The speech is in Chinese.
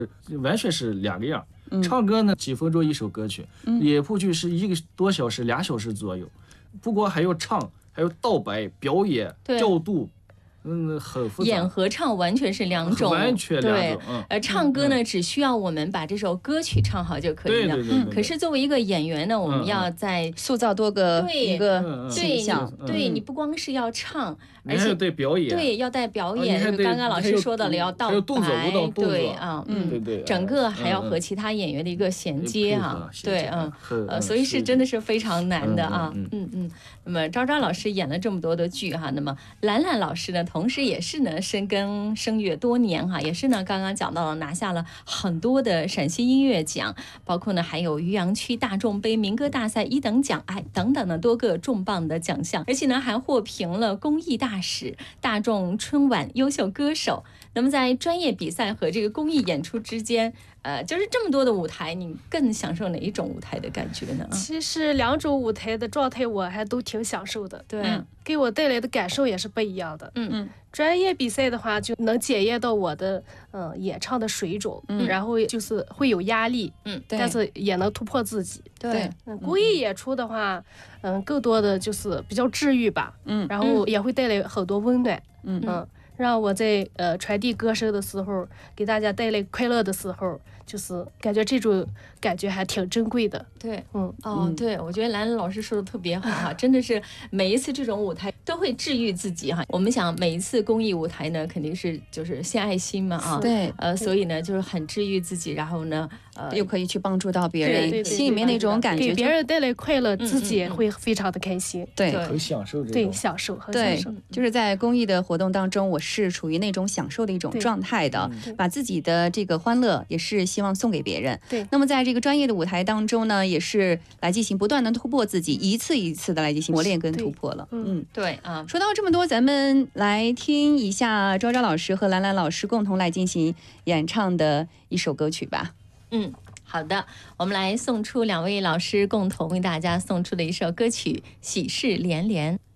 完全是两个样。唱歌呢几分钟一首歌曲，演谱剧是1个多小时、2小时左右。不过还要唱，还有道白、表演、调度。很复杂。 演和唱完全是两种， 完全两种。 唱歌呢，只需要我们把这首歌曲唱好就可以了。可是作为一个演员呢，我们要在塑造多个一个形象。 对，你不光是要唱，而且还要带表演。 对，要带表演。刚刚老师说到了，要道白，对啊， 对， 整个还要和其他演员的一个衔接啊，对，所以是真的是非常难的啊。那么昭昭老师演了这么多的剧哈，那么兰兰老师呢？同时也是呢，深耕声乐多年哈，也是呢，刚刚讲到了拿下了很多的陕西音乐奖，包括呢还有渔阳区大众杯民歌大赛1等奖，等等的多个重磅的奖项，而且呢还获评了公益大使、大众春晚优秀歌手。那么在专业比赛和这个公益演出之间，就是这么多的舞台，你更享受哪一种舞台的感觉呢？ 其实2种舞台的状态我还都挺享受的， 对， 给我带来的感受也是不一样的。专业比赛的话，就能检验到我的演唱的水准，然后就是会有压力，但是也能突破自己。 对， 公益演出的话，更多的就是比较治愈吧，然后也会带来很多温暖，让我在传递歌声的时候，给大家带来快乐的时候，就是感觉这种感觉还挺珍贵的。 对，对，我觉得兰兰老师说的特别好哈，真的是每一次这种舞台都会治愈自己哈。我们想每一次公益舞台呢，肯定是就是献爱心嘛啊， 对， 所以呢就是很治愈自己，然后呢又可以去帮助到别人，心里面那种感觉， 给别人带来快乐，自己也会非常的开心。 对， 很享受这种。 对，享受，很享受。 就是在公益的活动当中，我是处于那种享受的一种状态的，把自己的这个欢乐也是希望送给别人。 对， 那么在这个专业的舞台当中呢，也是来进行不断的突破自己，一次一次的来进行磨练跟突破了。 对啊。 说到这么多，咱们来听一下昭昭老师和兰兰老师共同来进行演唱的一首歌曲吧。 好的，我们来送出2位老师共同为大家送出的一首歌曲《喜事连连》。